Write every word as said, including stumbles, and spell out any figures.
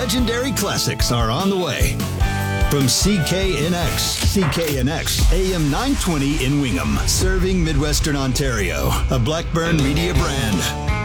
legendary classics are on the way. From C K N X, C K N X, A M nine twenty in Wingham, serving Midwestern Ontario, a Blackburn Media brand.